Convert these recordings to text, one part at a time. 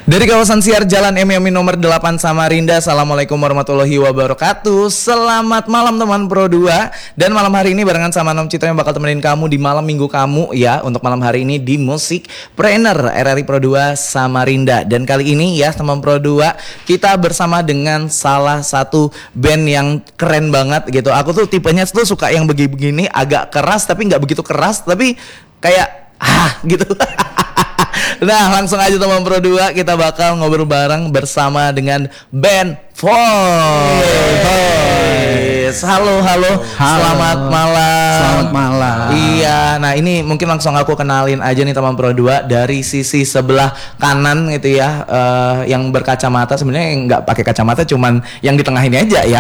Dari kawasan Siar Jalan Yamin nomor 8 Samarinda. Assalamualaikum warahmatullahi wabarakatuh. Selamat malam teman Pro 2. Dan malam hari ini barengan sama Nom Citra yang bakal temenin kamu di malam minggu kamu ya. Untuk malam hari ini di Musik Trainer RRI Pro 2 Samarinda. Dan kali ini ya teman Pro 2, kita bersama dengan salah satu band yang keren banget gitu. Aku tuh tipenya tuh suka yang begini-begini, agak keras tapi gak begitu keras, tapi kayak gitu. Nah langsung aja teman Pro 2, kita bakal ngobrol bareng bersama dengan band Voice. Halo. Selamat malam. Selamat malam. Iya, nah ini mungkin langsung aku kenalin aja nih teman Pro 2 dari sisi sebelah kanan gitu ya, yang berkacamata. Sebenarnya nggak pakai kacamata, cuman yang di tengah ini aja ya.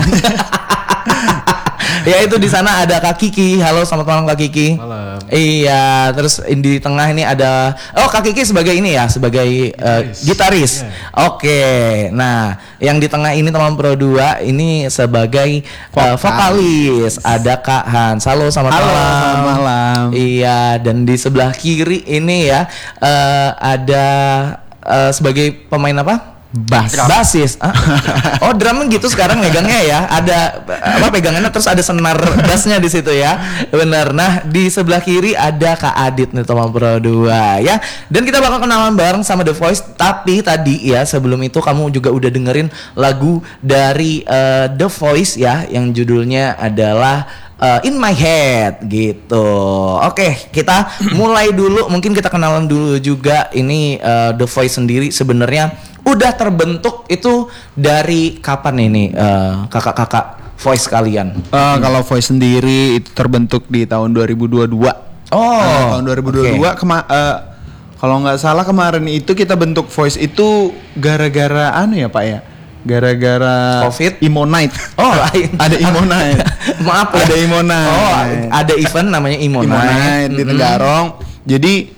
Ya itu di sana ada Kak Kiki. Halo, selamat malam Kak Kiki. Malam. Iya, terus di tengah ini ada Kak Kiki sebagai ini ya, sebagai gitaris. Yeah. Oke. Nah, yang di tengah ini teman Pro 2 ini sebagai vokalis. Ada Kak Hans. Halo, selamat malam. Selamat malam. Iya, dan di sebelah kiri ini ya ada sebagai pemain apa? Basis. Oh, drum gitu sekarang megangnya ya. Ada pegangannya, terus ada senar bassnya di situ ya. Benar. Nah, di sebelah kiri ada Kak Adit nih teman Pro 2 ya. Dan kita bakal kenalan bareng sama The Voice. Tapi tadi ya sebelum itu kamu juga udah dengerin lagu dari The Voice ya, yang judulnya adalah In My Head gitu. Oke, kita mulai dulu. Mungkin kita kenalan dulu juga. Ini The Voice sendiri sebenarnya udah terbentuk itu dari kapan ini kakak-kakak Voice kalian? Kalau Voice sendiri itu terbentuk di tahun 2022. Tahun 2022 okay. Kalau nggak salah kemarin itu kita bentuk Voice itu gara-gara ya Pak ya? Gara-gara COVID, Emo Night. Ada Emo Night. Maaf ya. Ada Emo Night. Ada event namanya Emo Night di Tenggarong. Jadi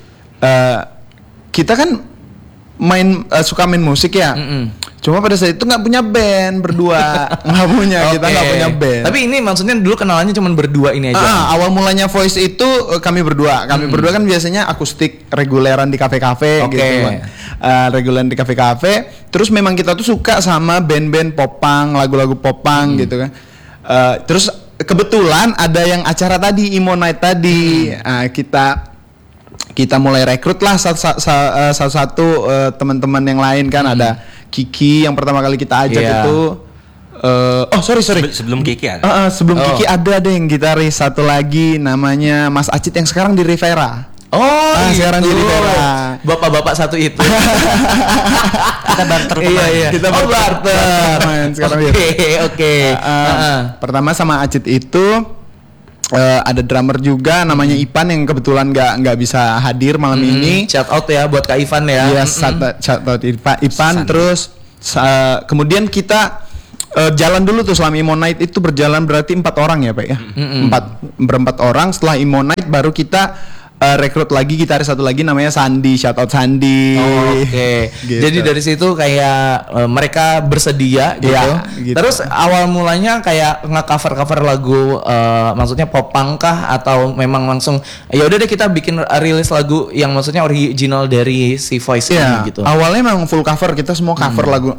kita kan suka main musik ya. Cuma pada saat itu nggak punya band berdua. Nggak punya. Kita nggak punya band. Tapi ini maksudnya dulu kenalannya cuma berdua ini aja. Awal mulanya Voice itu kami berdua. Kami berdua kan biasanya akustik reguleran di kafe-kafe gitu kan. Reguleran di kafe-kafe. Terus memang kita tuh suka sama band-band popang, lagu-lagu popang gitu kan. Terus kebetulan ada yang acara tadi, Emo Night tadi. Kita mulai rekrut lah satu-satu teman-teman yang lain kan. Ada Kiki yang pertama kali kita ajak itu. Sorry. Sebelum Kiki ada. Sebelum Kiki ada yang gitaris satu lagi namanya Mas Acit yang sekarang di Rivera. Sekarang di Rivera. Bapak-bapak satu itu. Kita barter. Iya. Kita barter. Oke. Pertama sama Acit itu ada drummer juga namanya Ipan yang kebetulan nggak bisa hadir malam ini. Shout out ya buat Kak Ivan ya. Iya, shout out Ipan. Terus kemudian kita jalan dulu tuh selama Emo Night itu berjalan berarti 4 orang ya Pak ya. Berempat orang. Setelah Emo Night baru kita rekrut lagi gitaris satu lagi namanya Sandi. Shout out Sandi. Oke. Gitu. Jadi dari situ kayak mereka bersedia gitu. Ya, gitu. Terus awal mulanya kayak nge-cover lagu, maksudnya popang kah atau memang langsung ya udah deh kita bikin rilis lagu yang maksudnya original dari si Voice ini gitu. Awalnya memang full cover, kita semua cover lagu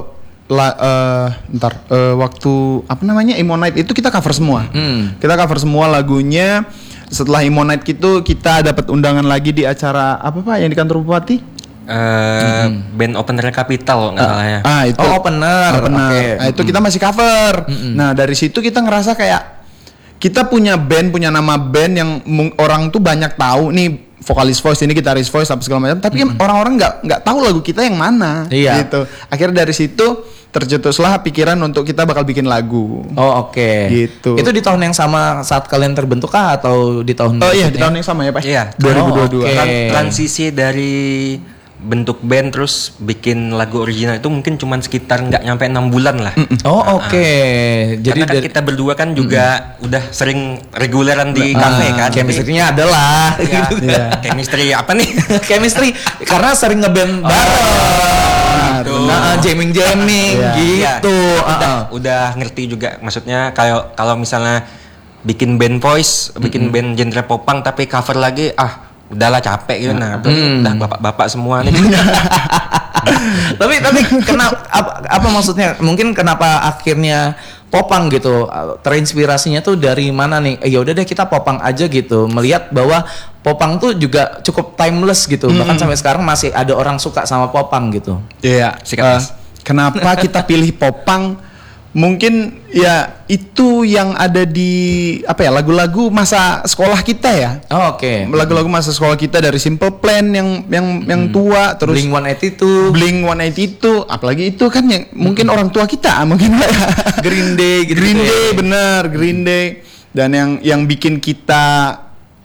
waktu apa namanya Emo Night itu kita cover semua. Kita cover semua lagunya. Setelah Emo Night gitu kita dapat undangan lagi di acara apa Pak yang di kantor Bupati? Band opener Capital nggak salah ya. Itu opener. Okay. Itu kita masih cover. Nah dari situ kita ngerasa kayak kita punya nama band yang orang tuh banyak tahu nih, vokalis Voice ini, gitaris Voice apa segala macam. Tapi orang-orang nggak tahu lagu kita yang mana. Gitu. Akhirnya dari situ tercetuslah pikiran untuk kita bakal bikin lagu. Oke. Gitu. Itu di tahun yang sama saat kalian terbentuk kah atau di tahun iya di tahun yang sama ya Pak. Iya, 2022. Transisi dari bentuk band terus bikin lagu original itu mungkin cuman sekitar nggak nyampe 6 bulan lah. Jadi karena kan kita berdua kan juga udah sering reguleran di kafe kan. Chemistry-nya adalah chemistry apa nih? Chemistry karena sering ngeband bareng. Jamming gitu. Udah ngerti juga, maksudnya kalau misalnya bikin band Voice, bikin band genre popang tapi cover lagi udahlah capek gitu. Nah, udah bapak-bapak semua nih. Tapi apa maksudnya? Mungkin kenapa akhirnya Popang gitu, terinspirasinya tuh dari mana nih? Ya udah deh kita Popang aja gitu. Melihat bahwa Popang tuh juga cukup timeless gitu. Bahkan sampai sekarang masih ada orang suka sama Popang gitu. Iya. Kenapa kita pilih Popang? Mungkin ya itu yang ada di lagu-lagu masa sekolah kita ya. Oh, oke. Lagu-lagu masa sekolah kita dari Simple Plan yang tua, terus Blink-182, apalagi itu kan yang mungkin orang tua kita mungkin Green Day gitu. Green Day bener, Green Day. Dan yang bikin kita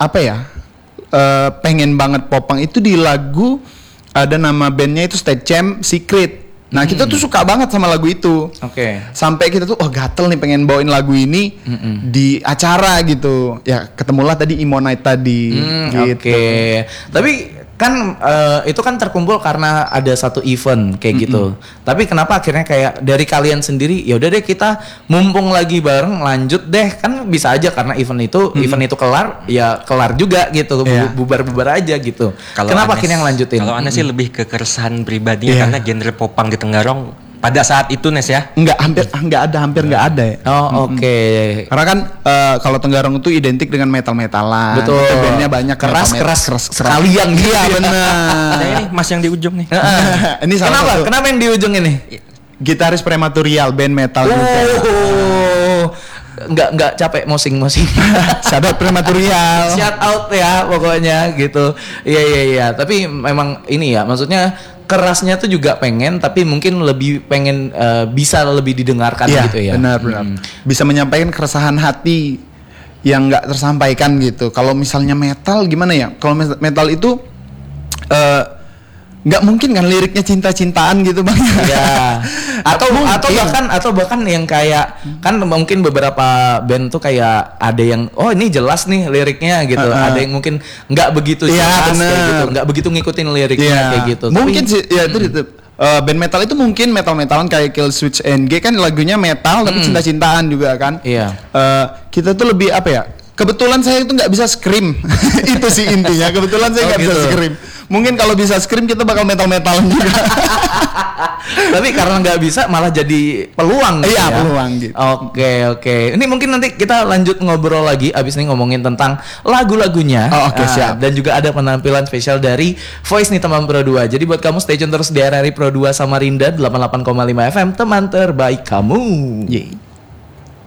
pengen banget Popang itu di lagu, ada nama bandnya itu State Champ Secret. Nah kita tuh suka banget sama lagu itu. Oke. Sampai kita tuh gatel nih pengen bawain lagu ini di acara gitu. Ya ketemulah tadi Imo Night tadi. Gitu. Oke. Tapi kan itu kan terkumpul karena ada satu event kayak gitu. Tapi kenapa akhirnya kayak dari kalian sendiri ya udah deh kita mumpung lagi bareng lanjut deh, kan bisa aja karena event itu kelar ya kelar juga gitu. Bubar-bubar aja gitu. Kenapa akhirnya ngelanjutin? Kalau Anda sih lebih ke keresahan pribadi karena genre Popang di Tenggarong pada saat itu Nes ya? Hampir nggak ada ya. Oh oke. Karena kan kalau Tenggarong itu identik dengan metal-metalan. Betul. Bandnya banyak keras sekalian gitu. Iya benar. Ada ini Mas yang di ujung nih. Ini salah satu. Kenapa yang di ujung ini? Gitaris Prematorial, band metal juga. Nggak capek mosing. Shout out Prematorial. Shout out ya pokoknya gitu. Iya. Tapi memang ini ya, maksudnya kerasnya tuh juga pengen, tapi mungkin lebih pengen bisa lebih didengarkan gitu ya. Benar. Bisa menyampaikan keresahan hati yang nggak tersampaikan gitu. Kalau misalnya metal gimana ya? Kalau metal itu nggak mungkin kan liriknya cinta-cintaan gitu bang. Ya. atau bahkan yang kayak kan mungkin beberapa band tuh kayak ada yang ini jelas nih liriknya gitu. Ada yang mungkin nggak begitu jelas kayak gitu, nggak begitu ngikutin liriknya kayak gitu. Mungkin sih ya itu band metal itu mungkin metal-metalan kayak Killswitch Engage kan lagunya metal tapi cinta-cintaan juga kan. Iya. Kita tuh lebih kebetulan saya itu nggak bisa scream. Itu sih intinya. Kebetulan saya nggak bisa scream. Mungkin kalau bisa scream kita bakal metal-metalan juga. Tapi karena nggak bisa malah jadi peluang gitu. Iya, ya? peluang gitu. Oke. Ini mungkin nanti kita lanjut ngobrol lagi abis ini ngomongin tentang lagu-lagunya. Siap. Dan juga ada penampilan spesial dari Voice nih teman Pro 2. Jadi buat kamu stay tune terus di RRI Pro 2 Samarinda 88,5 FM, teman terbaik kamu. Yeay.